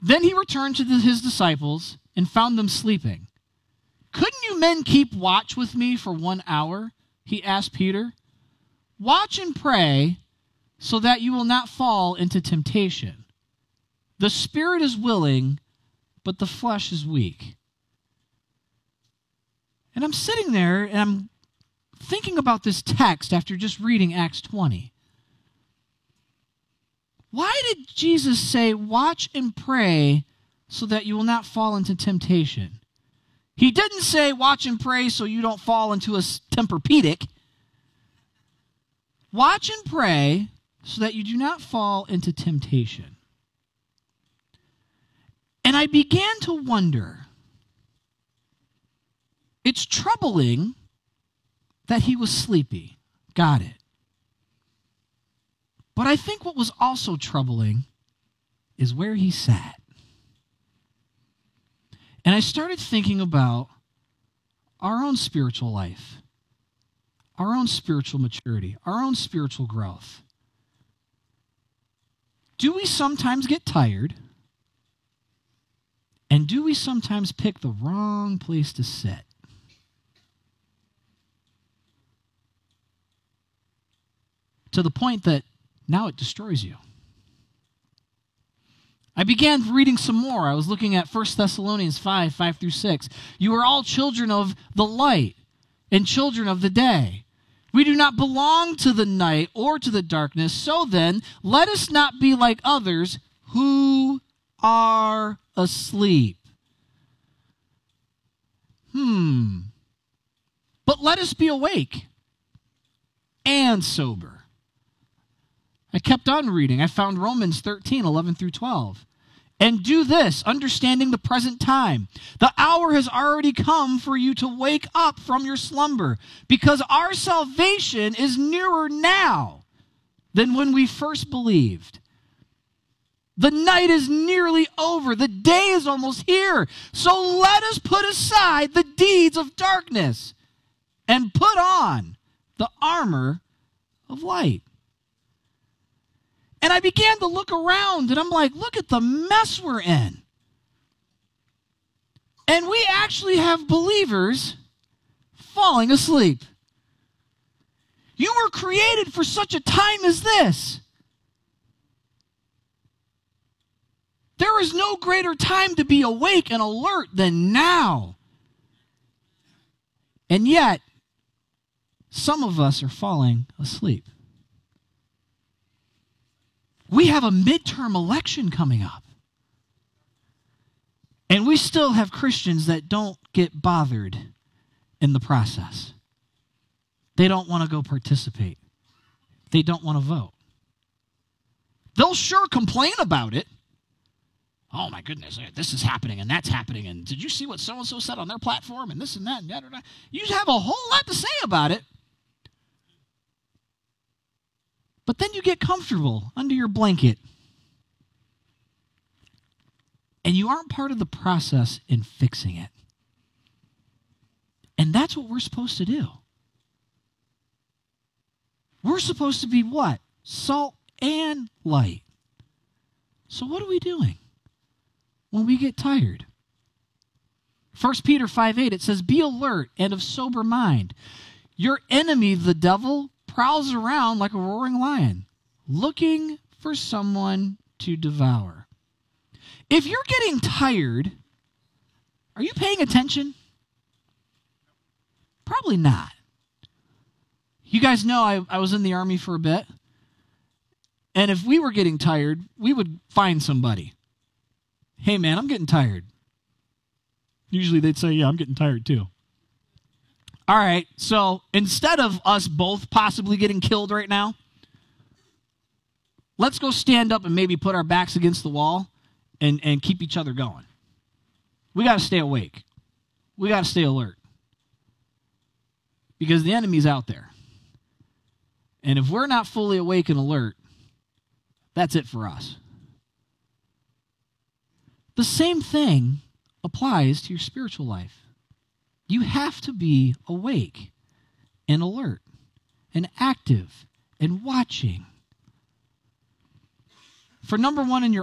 Then he returned to his disciples and found them sleeping. Couldn't you men keep watch with me for 1 hour? He asked Peter. Watch and pray so that you will not fall into temptation. The spirit is willing, but the flesh is weak. And I'm sitting there and I'm thinking about this text after just reading Acts 20. Why did Jesus say, watch and pray so that you will not fall into temptation? He didn't say, watch and pray so you don't fall into a Tempur-Pedic. Watch and pray so that you do not fall into temptation. And I began to wonder, it's troubling that he was sleepy. Got it. But I think what was also troubling is where he sat. And I started thinking about our own spiritual life, our own spiritual maturity, our own spiritual growth. Do we sometimes get tired? And do we sometimes pick the wrong place to sit? To the point that now it destroys you. I began reading some more. I was looking at 1 Thessalonians 5:5-6. You are all children of the light and children of the day. We do not belong to the night or to the darkness. So then, let us not be like others who are asleep. But let us be awake and sober. I kept on reading. I found Romans 13:11-12. And do this, understanding the present time. The hour has already come for you to wake up from your slumber, because our salvation is nearer now than when we first believed. The night is nearly over. The day is almost here. So let us put aside the deeds of darkness and put on the armor of light. And I began to look around, and I'm like, look at the mess we're in. And we actually have believers falling asleep. You were created for such a time as this. There is no greater time to be awake and alert than now. And yet, some of us are falling asleep. We have a midterm election coming up. And we still have Christians that don't get bothered in the process. They don't want to go participate. They don't want to vote. They'll sure complain about it. Oh my goodness, this is happening and that's happening. And did you see what so-and-so said on their platform and this and that and that? You have a whole lot to say about it. But then you get comfortable under your blanket. And you aren't part of the process in fixing it. And that's what we're supposed to do. We're supposed to be what? Salt and light. So what are we doing when we get tired? 1 Peter 5:8, it says, be alert and of sober mind. Your enemy, the devil, prowls around like a roaring lion, looking for someone to devour. If you're getting tired, are you paying attention? Probably not. You guys know I was in the Army for a bit, and if we were getting tired, we would find somebody. Hey man, I'm getting tired. Usually they'd say, yeah, I'm getting tired too. All right, so instead of us both possibly getting killed right now, let's go stand up and maybe put our backs against the wall and keep each other going. We got to stay awake. We got to stay alert. Because the enemy's out there. And if we're not fully awake and alert, that's it for us. The same thing applies to your spiritual life. You have to be awake and alert and active and watching. For number one in your